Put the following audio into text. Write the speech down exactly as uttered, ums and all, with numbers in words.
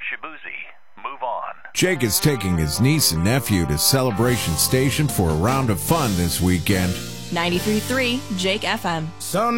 Shibuzi. Move on. Jake is taking his niece and nephew to Celebration Station for a round of fun this weekend. ninety-three point three Jake F M. Some